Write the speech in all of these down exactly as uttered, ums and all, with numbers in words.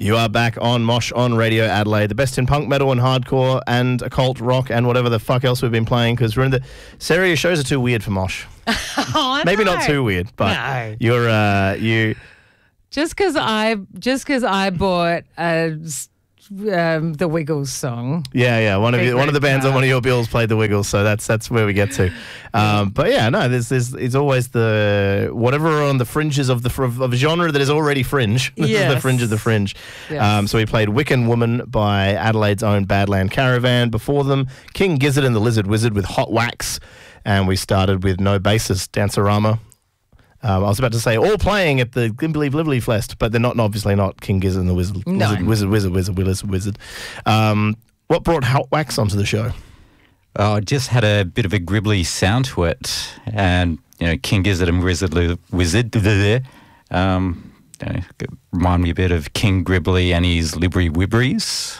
You are back on Mosh on Radio Adelaide, the best in punk, metal and hardcore and occult rock and whatever the fuck else we've been playing, because we're in the... Sarah, your shows are too weird for Mosh. Oh, Maybe no. not too weird, but No. you're... Uh, you. Just because I just because I bought a, um, the Wiggles song. Yeah, yeah. One of Big you, one of the Red bands on Car. one of your bills played the Wiggles, so that's that's where we get to. Um, but yeah, no, there's there's it's always the whatever on the fringes of the fr- of a genre that is already fringe. This is the Yes. fringe of the fringe. Yes. Um, so we played Wiccan Woman by Adelaide's own Badland Caravan. Before them, King Gizzard and the Lizard Wizard with Hot Wax, and we started with No Basis, Dancerama. Um, I was about to say all playing at the Glimbly Blibbly Fest, but they're not, obviously not King Gizzard and the Wizard, No. Wizard, Wizard, Wizard, Wizard, Wizard, Wizard. Um, what brought Hot Wax onto the show? Oh, it just had a bit of a gribbly sound to it, and you know, King Gizzard and Wizard, Wizard, um, you know, remind me a bit of King Gribbly and his Libry Wibberies.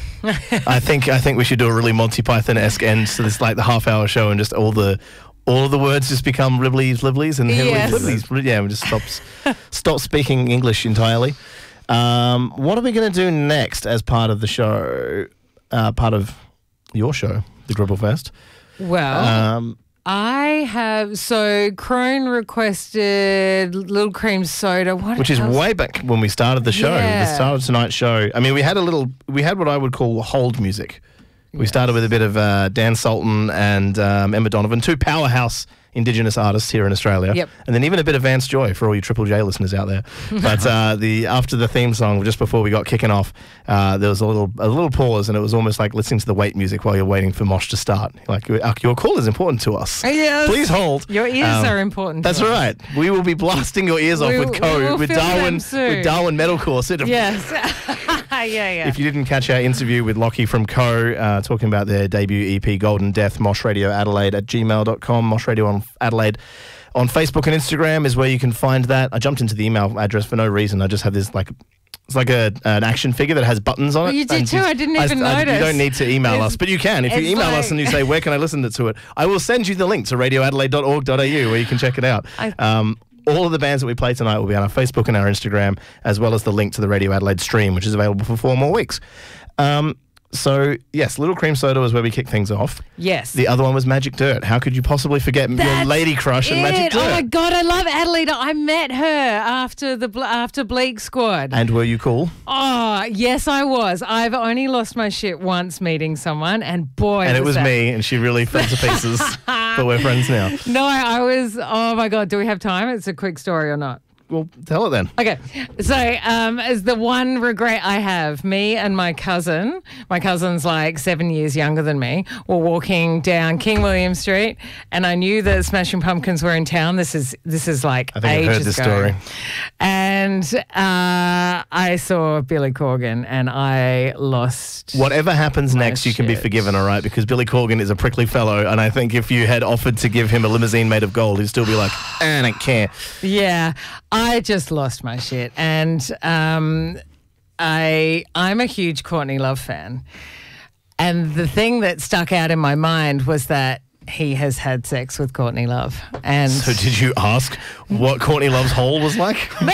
I think I think we should do a really Monty Python-esque end to this, like the half-hour show, and just all the all of the words just become ribblies, libblies, and Yes. libblies. Yeah, we just stop stop speaking English entirely. Um, what are we going to do next as part of the show? Uh, part of your show, the Gribble Fest. Well, Um, I have so Crone requested Little Cream Soda, what which is else? way back when we started the show, Yeah. the start of tonight's show. I mean, we had a little, we had what I would call hold music. We Yes. started with a bit of uh, Dan Sultan and um, Emma Donovan, two powerhouse Indigenous artists here in Australia. Yep. And then even a bit of Vance Joy for all you Triple J listeners out there. But uh, the after the theme song, just before we got kicking off, uh, there was a little a little pause, and it was almost like listening to the wait music while you're waiting for Mosh to start. Like, your call is important to us. Yes. Please hold. Your ears Um, are important. to That's us. right. We will be blasting your ears off We- with we code, will with film them Darwin, soon. with Darwin Metalcore. Sit- Yes. yeah, yeah. If you didn't catch our interview with Lockie from Co, uh, talking about their debut E P, Golden Death, Mosh Radio Adelaide at gmail dot com, Mosh Radio on Adelaide. On Facebook and Instagram is where you can find that. I jumped into the email address for no reason. I just have this, like, it's like a an action figure that has buttons on it. Oh, you did And too? I didn't even You notice. don't need to email It's- us, but you can. If you it's email like- us and you say, where can I listen to it? I will send you the link to radio adelaide dot org dot a u where you can check it out. I- Um, all of the bands that we play tonight will be on our Facebook and our Instagram, as well as the link to the Radio Adelaide stream, which is available for four more weeks. Um, so, yes, Little Cream Soda was where we kicked things off. Yes. The other one was Magic Dirt. How could you possibly forget your That's lady crush and Magic it. Dirt? Oh my God, I love Adelaide. I met her after the Ble- after Bleak Squad. And were you cool? Oh, yes, I was. I've only lost my shit once meeting someone, and boy, And it was that- me, and she really fell to pieces, but we're friends now. No, I was. Oh my God, do we have time? It's a quick story or not? Well, tell it then. Okay, so um, as the one regret I have, me and my cousin, my cousin's like seven years younger than me, were walking down King William Street, and I knew that Smashing Pumpkins were in town. This is this is like I think I've ages heard this ago. story. And uh, I saw Billy Corgan, and I lost. Whatever happens My next, you can be shit. forgiven, all right? Because Billy Corgan is a prickly fellow, and I think if you had offered to give him a limousine made of gold, he'd still be like, I don't care. Yeah, I just lost my shit, and um, I I'm a huge Courtney Love fan, and the thing that stuck out in my mind was that he has had sex with Courtney Love, and So did you ask what Courtney Love's hole was like? no,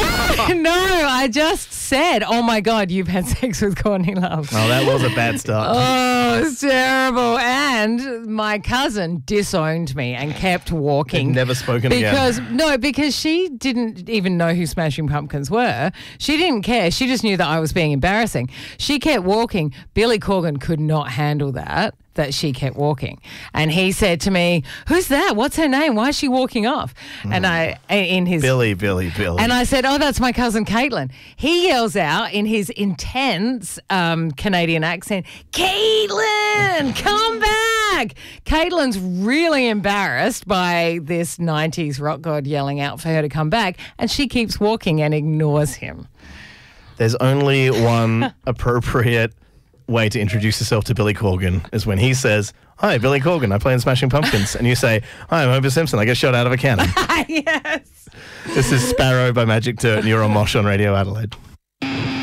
I just said, "Oh my God, you've had sex with Courtney Love." Oh, that was a bad start. Oh, it's terrible. And my cousin disowned me and kept walking. They've never spoken again. Because, no, because she didn't even know who Smashing Pumpkins were. She didn't care. She just knew that I was being embarrassing. She kept walking. Billy Corgan could not handle that, that she kept walking. And he said to me, "Who's that? What's her name? Why is she walking off?" And I, in his... Billy, Billy, Billy. And I said, "Oh, that's my cousin Caitlin." He yells out in his intense um, Canadian accent, "Caitlin, come back!" Caitlin's really embarrassed by this nineties rock god yelling out for her to come back, and she keeps walking and ignores him. There's only one appropriate way to introduce yourself to Billy Corgan is when he says, "Hi, Billy Corgan, I play in Smashing Pumpkins." And you say, "Hi, I'm Homer Simpson, I get shot out of a cannon." Yes. This is Sparrow by Magic Dirt, and you're on Mosh on Radio Adelaide.